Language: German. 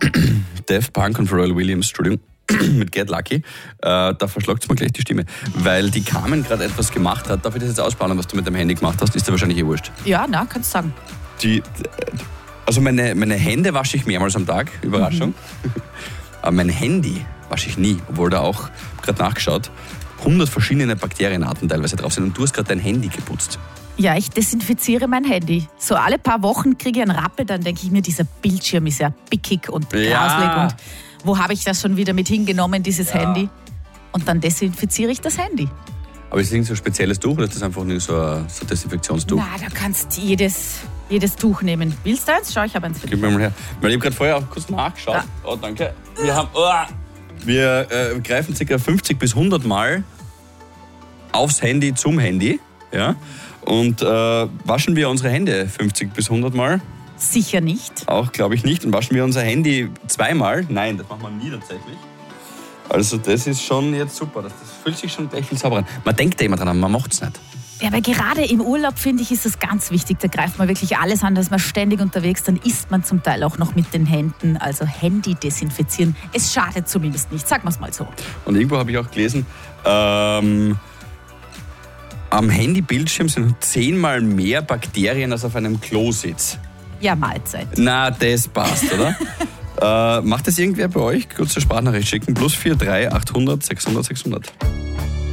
Daft Punk und Pharrell Williams, Entschuldigung, mit Get Lucky, da verschlagt es mir gleich die Stimme. Weil die Carmen gerade etwas gemacht hat. Darf ich das jetzt ausplanen, was du mit deinem Handy gemacht hast? Ist dir wahrscheinlich wurscht. Ja, na, kannst du sagen. Also meine Hände wasche ich mehrmals am Tag, Überraschung. Aber mein Handy wasche ich nie, obwohl da auch, gerade nachgeschaut, 100 verschiedene Bakterienarten teilweise drauf sind. Und du hast gerade dein Handy geputzt. Ja, ich desinfiziere mein Handy. So alle paar Wochen kriege ich einen Rappel, dann denke ich mir, dieser Bildschirm ist ja pickig und grauslig. Und wo habe ich das schon wieder mit hingenommen, dieses Handy? Und dann desinfiziere ich das Handy. Aber ist das irgend so ein spezielles Tuch oder ist das einfach nur so ein Desinfektionstuch? Na, da kannst du jedes Tuch nehmen. Willst du eins? Schau, ich habe eins für dich. Gib mir mal her. Weil ich habe gerade vorher auch kurz nachgeschaut. Ja. Oh, danke. Wir greifen ca. 50 bis 100 Mal aufs Handy zum Handy. Ja? Und waschen wir unsere Hände 50 bis 100 Mal? Sicher nicht. Auch glaube ich nicht. Und waschen wir unser Handy 2-mal? Nein, das machen wir nie tatsächlich. Also das ist schon jetzt super. Das fühlt sich schon gleich viel sauberer an. Man denkt ja immer dran, man macht es nicht. Ja, aber gerade im Urlaub, finde ich, ist es ganz wichtig. Da greift man wirklich alles an, da ist man ständig unterwegs. Dann isst man zum Teil auch noch mit den Händen. Also Handy desinfizieren. Es schadet zumindest nicht, sagen wir es mal so. Und irgendwo habe ich auch gelesen, am Handybildschirm sind 10-mal mehr Bakterien als auf einem Klositz. Ja, Mahlzeit. Na, das passt, oder? Macht das irgendwer bei euch? Kurze Sprachnachricht schicken. +43 800 600 600.